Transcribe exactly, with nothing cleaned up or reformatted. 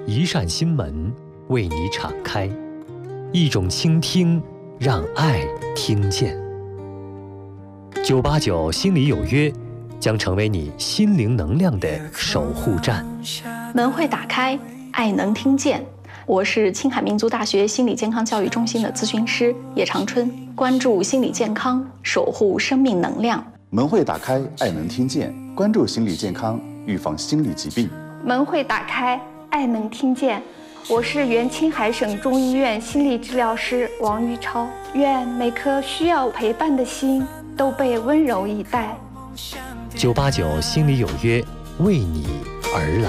一扇心门为你敞开，一种倾听，让爱听见。九八九心理有约将成为你心灵能量的守护站。 门会打开，爱能听见。我是青海民族大学心理健康教育中心的咨询师叶长春，关注心理健康，守护生命能量。 门会打开，爱能听见，关注心理健康，预防心理疾病。 门会打开，爱能听见。我是原青海省中医院心理治疗师王玉超，愿每颗需要陪伴的心都被温柔以待。 九八九心里有约，为你而来。